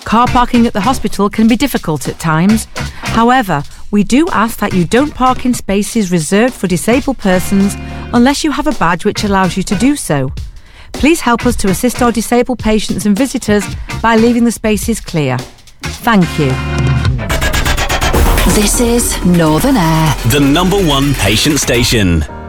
Car parking at the hospital can be difficult at times. However, we do ask that you don't park in spaces reserved for disabled persons unless you have a badge which allows you to do so. Please help us to assist our disabled patients and visitors by leaving the spaces clear. Thank you. This is Northern Air, the #1 patient station.